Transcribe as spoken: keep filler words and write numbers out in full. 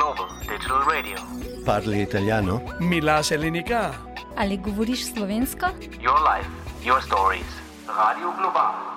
Global Digital Radio. Parli italiano? Mila Selenika. Ali govoriš slovensko? Your life, your stories. Radio Global.